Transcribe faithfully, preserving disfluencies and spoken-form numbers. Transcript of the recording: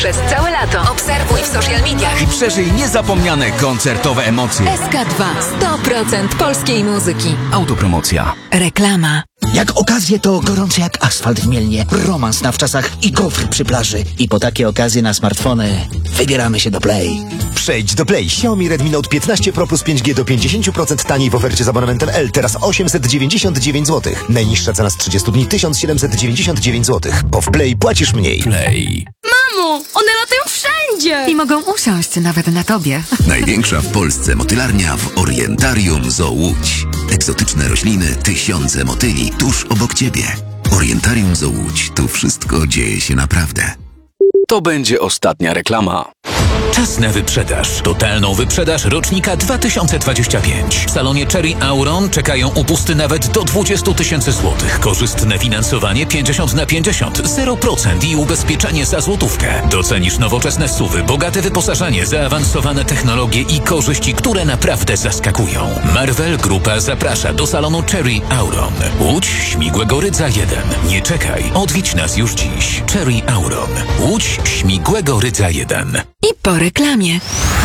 Przez całe lato obserwuj w social mediach i przeżyj niezapomniane koncertowe emocje. S K dwa. sto procent polskiej muzyki. Autopromocja. Reklama. Jak okazje to gorące jak asfalt w Mielnie, romans na wczasach i gofr przy plaży. I po takie okazje na smartfony wybieramy się do Play. Przejdź do Play. Xiaomi Redmi Note piętnaście Pro plus pięć G do pięćdziesiąt procent taniej w ofercie z abonamentem L. Teraz osiemset dziewięćdziesiąt dziewięć złotych. Najniższa cena z trzydziestu dni tysiąc siedemset dziewięćdziesiąt dziewięć złotych. Bo w Play płacisz mniej. Play. Mamo, one latają wszędzie! I mogą usiąść nawet na tobie. Największa w Polsce motylarnia w Orientarium Zoo Łódź. Egzotyczne rośliny, tysiące motyli tuż obok ciebie. Orientarium Zoo Łódź. Tu wszystko dzieje się naprawdę. To będzie ostatnia reklama. Czas na wyprzedaż. Totalną wyprzedaż rocznika dwa tysiące dwudziestego piątego. W salonie Cherry Auron czekają upusty nawet do dwudziestu tysięcy złotych. Korzystne finansowanie pięćdziesiąt na pięćdziesiąt, zero procent i ubezpieczenie za złotówkę. Docenisz nowoczesne suwy, bogate wyposażenie, zaawansowane technologie i korzyści, które naprawdę zaskakują. Marvel Grupa zaprasza do salonu Cherry Auron. Łódź Śmigłego Rydza jeden. Nie czekaj, odwiedź nas już dziś. Cherry Auron. Łódź Śmigłego Rydza jeden. I po reklamie.